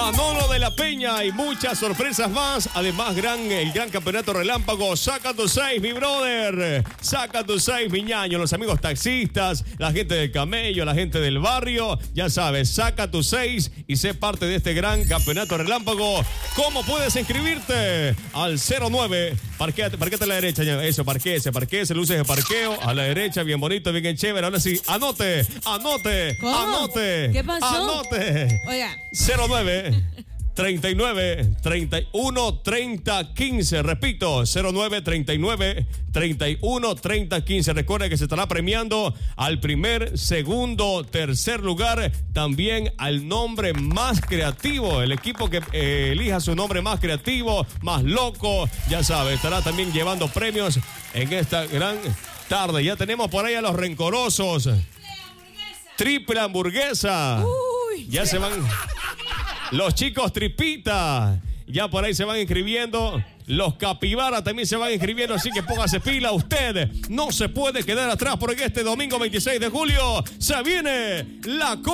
Manolo de la Peña y muchas sorpresas más. Además, el gran campeonato relámpago. Saca tu 6, mi brother. Saca tu 6, mi ñaño. Los amigos taxistas, la gente del camello, la gente del barrio. Ya sabes, saca tu 6 y sé parte de este gran campeonato relámpago. ¿Cómo puedes inscribirte? Al 09. Parquéate a la derecha. Eso, parquéese, luces de parqueo. A la derecha, bien bonito, bien chévere. Ahora sí, anote. ¿Cómo? Anote. ¿Qué pasó? Anote. Oiga. 09 39 31 30 15. Repito, 09 39 31 30 15. Recuerda que se estará premiando al primer, segundo, tercer lugar. También al nombre más creativo. El equipo que elija su nombre más creativo, más loco, ya sabe, estará también llevando premios en esta gran tarde. Ya tenemos por ahí a los rencorosos. Triple hamburguesa. Uy. Ya se van. Los chicos tripita, ya por ahí se van inscribiendo. Los capibara también se van inscribiendo, así que póngase pila. Usted no se puede quedar atrás porque este domingo 26 de julio se viene la